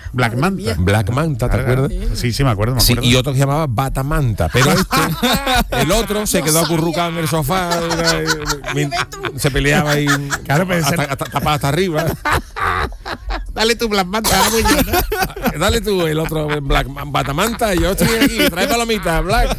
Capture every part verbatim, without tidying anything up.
Black Manta. Black Manta, ¿te acuerdas? Sí, sí, me acuerdo, me acuerdo. Sí, y otro que se llamaba Batamanta, pero este, el otro se quedó acurrucado en el sofá, era, eh, se peleaba ahí, claro, pero hasta, ese... hasta, tapado hasta arriba. Dale tu Black Manta, ¿no? Dale tú el otro Black Batamanta, yo estoy aquí, trae palomitas, Black.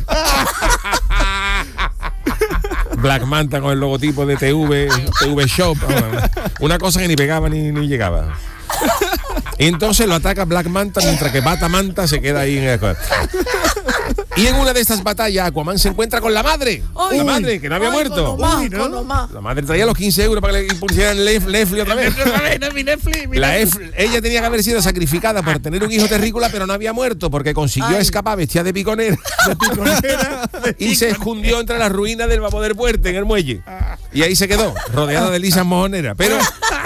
Black Manta con el logotipo de T V, T V Shop, una cosa que ni pegaba ni, ni llegaba. Entonces lo ataca Black Manta mientras que Batamanta se queda ahí en el... Y en una de estas batallas Aquaman se encuentra con la madre. Uy, la madre, que no había uy, muerto. Con Uy, ¿no? Con la madre traía los quince euros para que le impusieran Netflix otra vez. La F, ella tenía que haber sido sacrificada por tener un hijo terrícola, pero no había muerto porque consiguió Ay. escapar vestida de piconera, de piconera y se escondió entre las ruinas del vapor del puerto en el muelle. Y ahí se quedó, rodeada de lisas mojoneras. Pero...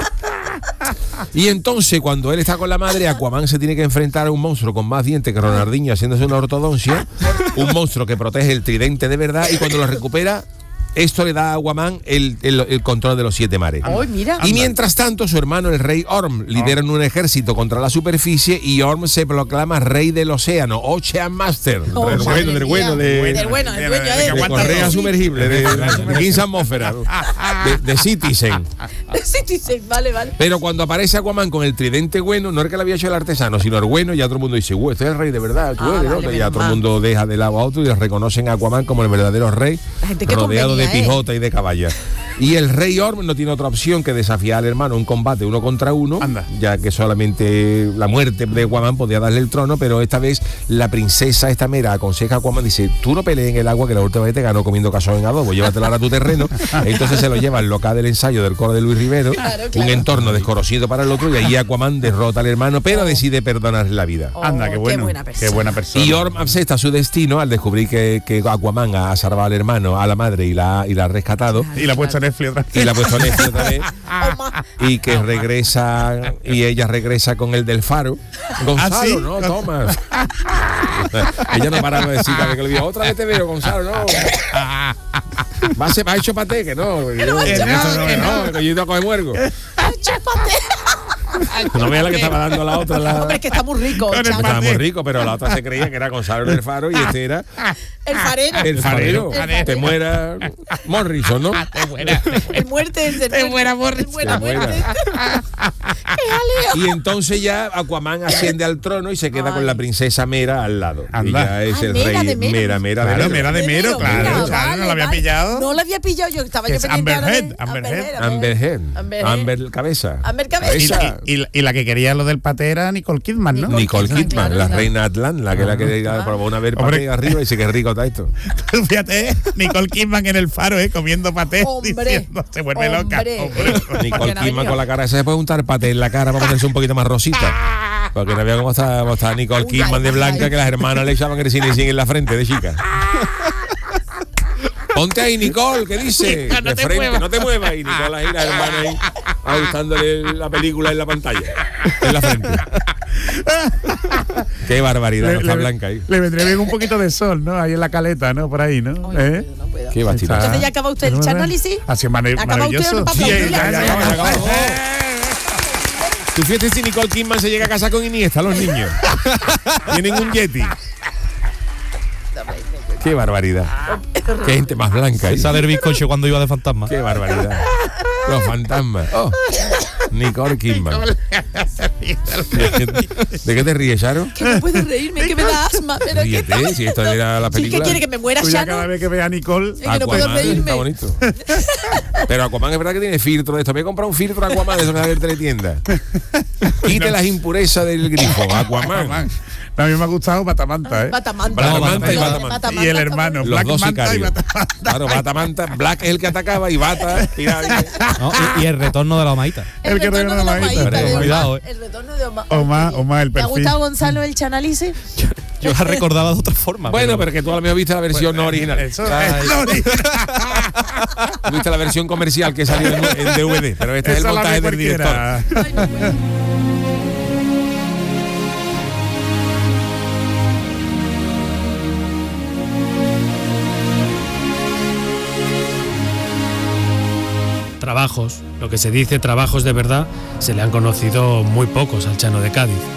Y entonces, cuando él está con la madre, Aquaman se tiene que enfrentar a un monstruo con más dientes que Ronaldinho haciéndose una ortodoncia, un monstruo que protege el tridente de verdad, y cuando lo recupera, esto le da a Aquaman el, el, el control de los siete mares. Oh, mira. Y mientras tanto, su hermano, el rey Orm, lidera un ejército contra la superficie y Orm se proclama rey del océano, Ocean Master. Oh, del bueno, del bueno, de, del bueno, del dueño, de, de, de correa sumergible, de, de quince atmósferas, de, de Citizen. De Citizen, vale, vale. Pero cuando aparece Aquaman con el tridente bueno, no es que lo había hecho el artesano, sino el bueno, ya todo el mundo dice, uy, este es el rey de verdad, tú ah, eres, vale, ¿no? Ya todo el mundo deja de lado a otro y reconocen a Aquaman como el verdadero rey, rodeado de pijota y de caballa. Y el rey Orm no tiene otra opción que desafiar al hermano en un combate uno contra uno, Anda. ya que solamente la muerte de Aquaman podía darle el trono, pero esta vez la princesa esta Mera aconseja a Aquaman, dice, tú no pelees en el agua, que la última vez te ganó comiendo cazón en adobo, llévatelo ahora a tu terreno. Entonces se lo lleva al local del ensayo del coro de Luis Rivero, claro, claro. un entorno desconocido para el otro, y ahí Aquaman derrota al hermano, pero decide perdonarle la vida. Oh, Anda, qué bueno, qué buena persona. Qué buena persona. Y Orm acepta su destino al descubrir que, que Aquaman ha salvado al hermano, a la madre y la, y la ha rescatado. Y la ha puesto en Netflix otra vez. Y la ha puesto en Netflix otra vez. Y que regresa, y ella regresa con el del faro. Gonzalo, ¿Ah, sí? no, Tomás. Ella no paraba de decir cada vez que le digo, otra vez te veo, Gonzalo, no. Va a ser, va hecho paté, que no. Que no, que no, que no, que yo iba a coger muergo. Hecho paté. No veas la que estaba dando la otra. La... Hombre, es que está muy rico. Estaba muy rico, pero la otra se creía que era Gonzalo del Faro y este era... El farero. El farero. El farero. Te muera Morrison, ¿no? Te muera. El muerte es el... Te muera Morrison. Te muera. Y entonces ya Aquaman asciende al trono y se queda Ay. con la princesa Mera al lado. Anda. Ella es ah, el Mera rey de Mera. Mera, Mera claro, de Mero. Mera de Mero, claro. Mira, claro vale, no lo había vale. pillado. No lo había pillado, yo estaba yo pendiente Amberhead, de... Amberhead. Amberhead. Amberhead. Amber Cabeza. Amber Cabeza. Y, y, y la que quería lo del paté era Nicole Kidman, ¿no? Nicole Kidman, claro, la claro. reina Atlán, la que la que ah. probó una vez paté arriba y dice que rico está esto. Fíjate, Nicole Kidman en el faro, eh, comiendo paté, hombre, diciendo, se vuelve hombre. loca. Hombre. Nicole Kidman con la cara, se puede untar paté en la cara para ponerse un poquito más rosita. Porque no veo cómo está, cómo está Nicole Kidman de blanca, que las hermanas le echaban el cine en la frente de chica. Ponte ahí, Nicole, ¿qué dice? No, no de te frente, muevas. no te muevas. Y Nicole ahí, la hermana ahí, ajustándole la película en la pantalla, en la frente. Qué barbaridad, le, no está le, blanca ahí. Le vendría bien un poquito de sol, ¿no? Ahí en la caleta, ¿no? Por ahí, ¿no? Ay, ¿Eh? no puedo. Qué bastida. Entonces ya acaba usted el análisis. Así es marav acaba maravilloso. Usted Sí, ya, ya, ya, ya, ya, Tú fíjate si Nicole Kidman se llega a casar con Iniesta, los niños. Tienen un Yeti. Qué barbaridad. Qué gente más blanca. Esa del bizcocho cuando iba de fantasma. Qué barbaridad. Los fantasmas. Oh. Nicole Kidman. ¿De qué te ríes, Charo? Que no puedo reírme, que me da asma. Pero Ríete, que si esto era la película. ¿Qué quiere que me muera, Charo? Chano? Cada vez que vea a Nicole, es que no puedo reírme. Está bonito. Pero Aquaman es verdad que tiene filtro de esto. Me he comprado un filtro Aquaman de eso que da en teletienda. Quite no. las impurezas del grifo. Aquaman. Aquaman. A mí me ha gustado Batamanta, ¿eh? Batamanta. Batamanta y Batamanta. Y el hermano, Los Black dos Manta y sicarios. Batamanta. Claro, Batamanta. Black es el que atacaba y Bata tiraba. No, y, y el retorno de la Omaita. El, el retorno de la Omaita. Cuidado, ¿eh? El retorno de Oma. Oma, Oma, el perfil. ¿Te ha gustado, Gonzalo, el chanalice? Yo la recordaba de otra forma. Bueno, pero, pero que tú a lo mejor viste la versión bueno, no original. Eso es no original. Viste la versión comercial que salió en, en D V D, pero este eso es el montaje del director. Ay, no, bueno. Trabajos, lo que se dice trabajos de verdad, se le han conocido muy pocos al Chano de Cádiz.